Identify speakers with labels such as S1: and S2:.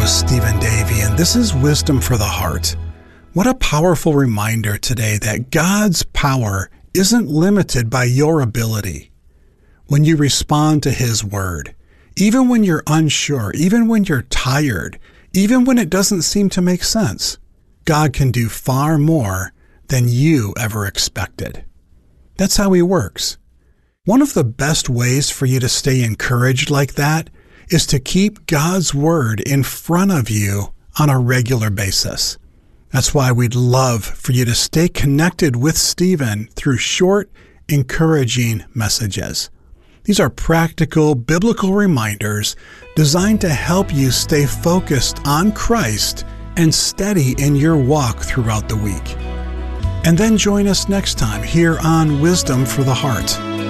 S1: host, Stephen Davey, and this is Wisdom for the Heart. What a powerful reminder today that God's power isn't limited by your ability. When you respond to His Word, even when you're unsure, even when you're tired, even when it doesn't seem to make sense, God can do far more than you ever expected. That's how He works. One of the best ways for you to stay encouraged like that is to keep God's Word in front of you on a regular basis. That's why we'd love for you to stay connected with Stephen through short, encouraging messages. These are practical, biblical reminders designed to help you stay focused on Christ and steady in your walk throughout the week. And then join us next time here on Wisdom for the Heart.